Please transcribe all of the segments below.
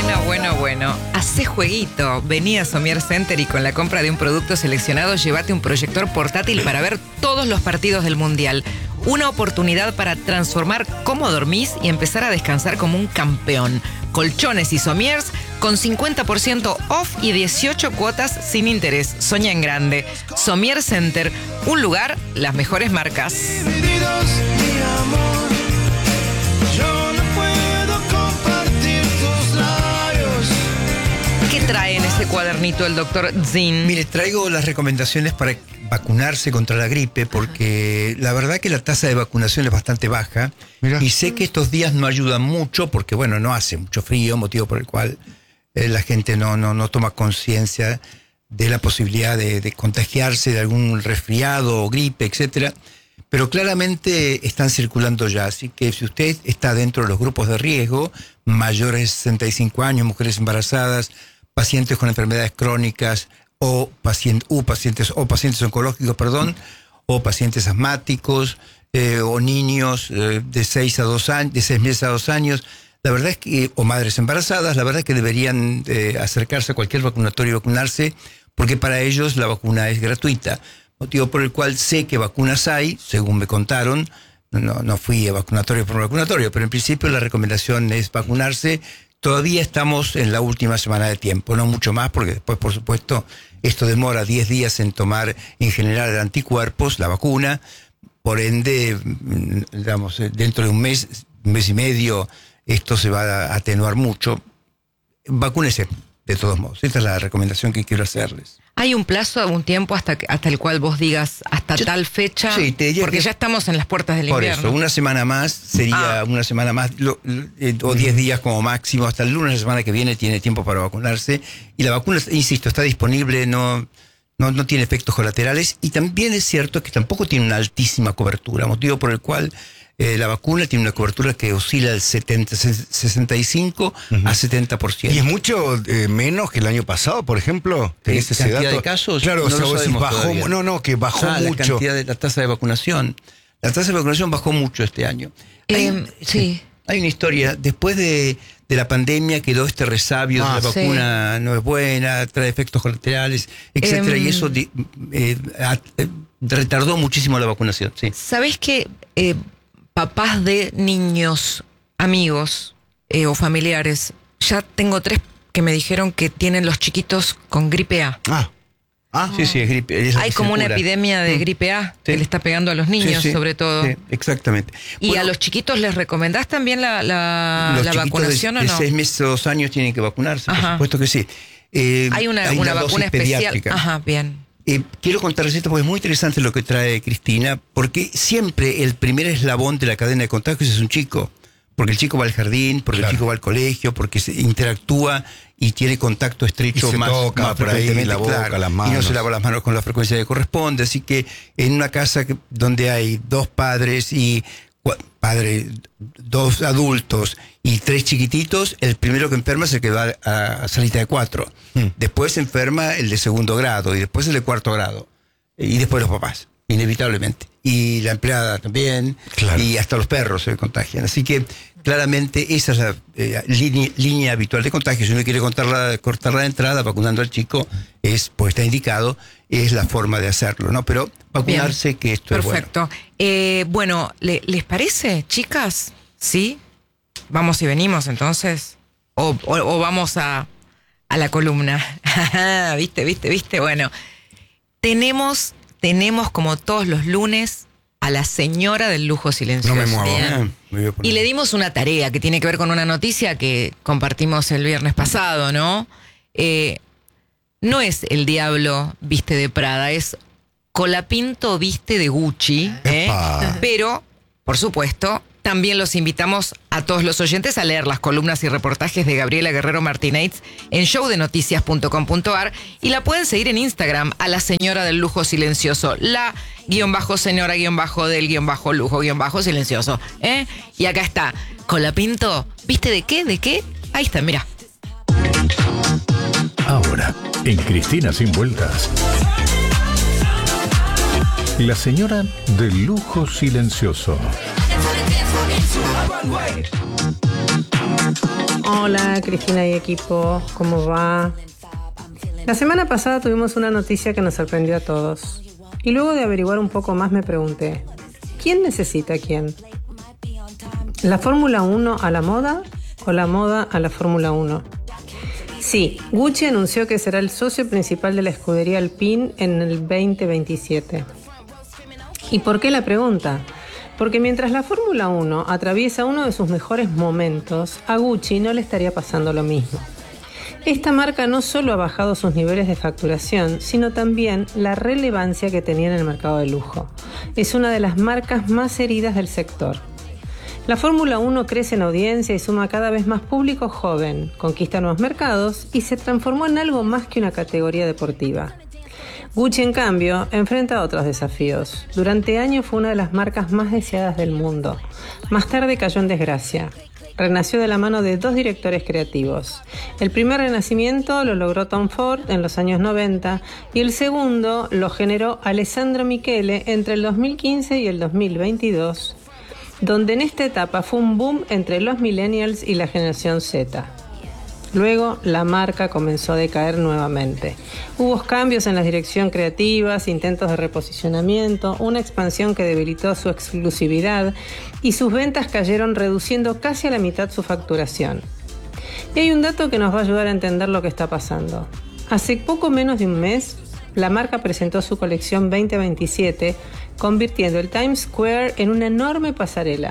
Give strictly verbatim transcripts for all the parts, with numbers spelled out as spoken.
Bueno, bueno, bueno. Hacé jueguito. Vení a Somier Center y con la compra de un producto seleccionado llévate un proyector portátil para ver todos los partidos del Mundial. Una oportunidad para transformar cómo dormís y empezar a descansar como un campeón. Colchones y somiers con cincuenta por ciento off y dieciocho cuotas sin interés. Soña en grande. Somier Center, un lugar, las mejores marcas. Divididos, mi amor, yo no puedo compartir tus labios. ¿Qué trae en ese cuadernito el doctor Zin? Mire, traigo las recomendaciones para vacunarse contra la gripe, porque la verdad que la tasa de vacunación es bastante baja. Mirá. Y sé que estos días no ayudan mucho porque, bueno, no hace mucho frío, motivo por el cual eh, la gente no, no, no toma conciencia de la posibilidad de, de contagiarse de algún resfriado o gripe, etcétera. Pero claramente están circulando ya, así que si usted está dentro de los grupos de riesgo, mayores de sesenta y cinco años, mujeres embarazadas, pacientes con enfermedades crónicas, o pacientes, o pacientes, o pacientes oncológicos, perdón, o pacientes asmáticos, eh, o niños eh, de seis a dos años, de seis meses a dos años, la verdad es que, o madres embarazadas, la verdad es que deberían eh, acercarse a cualquier vacunatorio y vacunarse, porque para ellos la vacuna es gratuita. Motivo por el cual sé que vacunas hay, según me contaron, no, no fui a vacunatorio por vacunatorio, pero en principio la recomendación es vacunarse. Todavía estamos en la última semana de tiempo, no mucho más, porque después, por supuesto, esto demora diez días en tomar, en general, anticuerpos, la vacuna. Por ende, digamos, dentro de un mes, un mes y medio, esto se va a atenuar mucho. Vacúnese, de todos modos. Esta es la recomendación que quiero hacerles. ¿Hay un plazo, un tiempo hasta que, hasta el cual vos digas hasta Yo, tal fecha? Sí, te diría porque que, ya estamos en las puertas del por invierno. Por eso, una semana más sería ah. una semana más, lo, eh, o diez días como máximo. Hasta el lunes de la semana que viene tiene tiempo para vacunarse. Y la vacuna, insisto, está disponible, no, no, no tiene efectos colaterales. Y también es cierto que tampoco tiene una altísima cobertura, motivo por el cual Eh, la vacuna tiene una cobertura que oscila del setenta, sesenta y cinco uh-huh. a setenta por ciento. ¿Y es mucho eh, menos que el año pasado, por ejemplo? ¿Esa cantidad dato? de casos? Claro, no, o sea, lo sabemos bajó, todavía. No, no, que bajó ah, mucho. La cantidad de la tasa de vacunación. La tasa de vacunación bajó mucho este año. Hay, eh, sí. Hay una historia. Después de, de la pandemia quedó este resabio ah, de la vacuna sí. no es buena, trae efectos colaterales, etcétera. Eh, y eso eh, eh, retardó muchísimo la vacunación. Sí. ¿Sabés qué? Eh, papás de niños, amigos eh, o familiares, ya tengo tres que me dijeron que tienen los chiquitos con gripe A. Ah, ah sí, sí, es gripe. Es Hay como una epidemia de gripe A sí. que le está pegando a los niños, sí, sí, sobre todo. Sí, exactamente. ¿Y bueno, a los chiquitos les recomendás también la, la, la vacunación de, o no? De seis meses o dos años tienen que vacunarse, Ajá. por supuesto que sí. Eh, hay una, hay una, una vacuna especial. Pediátrica. Ajá, bien. Eh, quiero contarles esto porque es muy interesante lo que trae Cristina, porque siempre el primer eslabón de la cadena de contagios es un chico, porque el chico va al jardín, porque claro. el chico va al colegio, porque se interactúa y tiene contacto estrecho y se más, toca más por ahí la boca, claro, las manos. Y no se lava las manos con la frecuencia que corresponde, así que en una casa que, donde hay dos padres y padre, dos adultos y tres chiquititos, el primero que enferma es el que va a, a salita de cuatro. Mm. Después enferma el de segundo grado y después el de cuarto grado. Y después los papás, inevitablemente. Y la empleada también, claro. y hasta los perros se contagian. Así que claramente esa es la eh, línea, línea habitual de contagio. Si uno quiere cortarla, cortarla de entrada, vacunando al chico, es, pues está indicado, es la forma de hacerlo, ¿no? Pero vacunarse, Bien. que esto Perfecto. es bueno. Eh, bueno, ¿le, ¿les parece, chicas? ¿Sí? Vamos y venimos, entonces. O, o, o vamos a, a la columna. ¿Viste, viste, viste? Bueno, tenemos, tenemos como todos los lunes a la señora del lujo silencioso. No me muevo. Bien. Ah, y le dimos una tarea que tiene que ver con una noticia que compartimos el viernes pasado, ¿no? Eh, no es el diablo viste de Prada, es Colapinto viste de Gucci, ¿eh? Pero, por supuesto, también los invitamos a todos los oyentes a leer las columnas y reportajes de Gabriela Guerrero Martínez en show de noticias punto com punto a r y la pueden seguir en Instagram a la señora del lujo silencioso, la guión bajo señora guión bajo del guión bajo lujo guión bajo silencioso, ¿eh? Y acá está, Colapinto, ¿viste de qué? ¿De qué? Ahí está, mira. Ahora, en Cristina Sin Vueltas, la señora del lujo silencioso. Hola, Cristina y equipo, ¿cómo va? La semana pasada tuvimos una noticia que nos sorprendió a todos. Y luego de averiguar un poco más me pregunté, ¿quién necesita a quién? ¿La Fórmula uno a la moda o la moda a la Fórmula uno? Sí, Gucci anunció que será el socio principal de la escudería Alpine en el veinte veintisiete. ¿Y por qué la pregunta? Porque mientras la Fórmula uno atraviesa uno de sus mejores momentos, a Gucci no le estaría pasando lo mismo. Esta marca no solo ha bajado sus niveles de facturación, sino también la relevancia que tenía en el mercado de lujo. Es una de las marcas más heridas del sector. La Fórmula uno crece en audiencia y suma cada vez más público joven, conquista nuevos mercados y se transformó en algo más que una categoría deportiva. Gucci, en cambio, enfrenta otros desafíos. Durante años fue una de las marcas más deseadas del mundo. Más tarde cayó en desgracia. Renació de la mano de dos directores creativos. El primer renacimiento lo logró Tom Ford en los años noventa y el segundo lo generó Alessandro Michele entre el dos mil quince y el dos mil veintidós, donde en esta etapa fue un boom entre los millennials y la generación Z. Luego, la marca comenzó a decaer nuevamente. Hubo cambios en la dirección creativas, intentos de reposicionamiento, una expansión que debilitó su exclusividad y sus ventas cayeron, reduciendo casi a la mitad su facturación. Y hay un dato que nos va a ayudar a entender lo que está pasando. Hace poco menos de un mes, la marca presentó su colección veinte veintisiete, convirtiendo el Times Square en una enorme pasarela.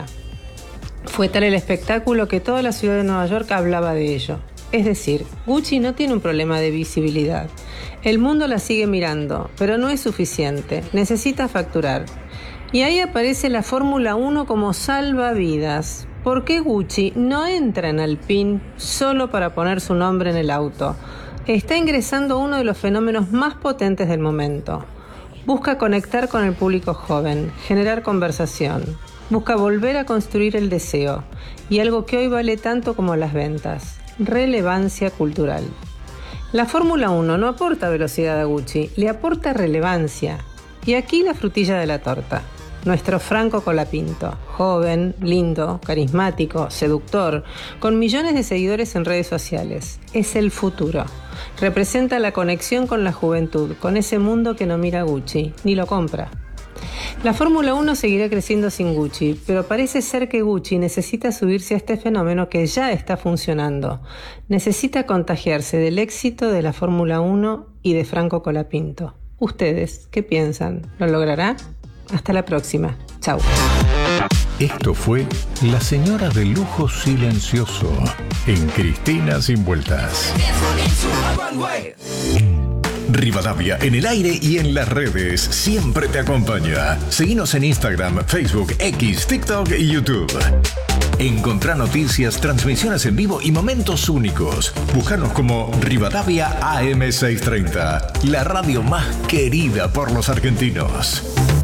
Fue tal el espectáculo que toda la ciudad de Nueva York hablaba de ello. Es decir, Gucci no tiene un problema de visibilidad. El mundo la sigue mirando, pero no es suficiente. Necesita facturar. Y ahí aparece la Fórmula uno como salvavidas. ¿Por qué Gucci no entra en Alpine solo para poner su nombre en el auto? Está ingresando uno de los fenómenos más potentes del momento. Busca conectar con el público joven, generar conversación. Busca volver a construir el deseo. Y algo que hoy vale tanto como las ventas. Relevancia cultural. La Fórmula uno no aporta velocidad a Gucci, le aporta relevancia. Y aquí la frutilla de la torta. Nuestro Franco Colapinto, joven, lindo, carismático, seductor, con millones de seguidores en redes sociales. Es el futuro. Representa la conexión con la juventud, con ese mundo que no mira a Gucci, ni lo compra. La Fórmula uno seguirá creciendo sin Gucci, pero parece ser que Gucci necesita subirse a este fenómeno que ya está funcionando. Necesita contagiarse del éxito de la Fórmula uno y de Franco Colapinto. ¿Ustedes qué piensan? ¿Lo logrará? Hasta la próxima. Chau. Esto fue La Señora del Lujo Silencioso en Cristina Sin Vueltas. Rivadavia en el aire y en las redes siempre te acompaña. Seguinos en Instagram, Facebook, X, TikTok y YouTube. Encontrá noticias, transmisiones en vivo y momentos únicos. Búscanos como Rivadavia A M seiscientos treinta, la radio más querida por los argentinos.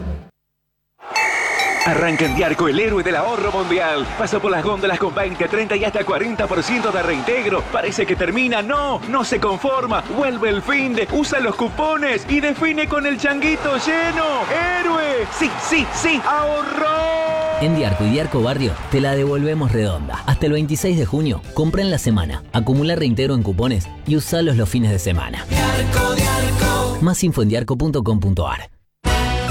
Arranca en Diarco, el héroe del ahorro mundial. Pasa por las góndolas con veinte, treinta y hasta cuarenta por ciento de reintegro. Parece que termina. No, no se conforma. Vuelve el fin de, usa los cupones y define con el changuito lleno. ¡Héroe! Sí, sí, sí, ahorró. En Diarco y Diarco Barrio te la devolvemos redonda. Hasta el veintiséis de junio, compra en la semana, acumula reintegro en cupones y usalos los fines de semana. Diarco, Diarco. Más info en diarco punto com punto ar.